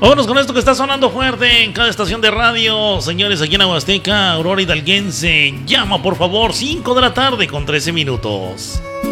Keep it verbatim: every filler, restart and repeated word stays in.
Vámonos con esto que está sonando fuerte en cada estación de radio. Señores, aquí en Aguasteca, Aurora Hidalguense. Llama, por favor, cinco de la tarde con trece minutos.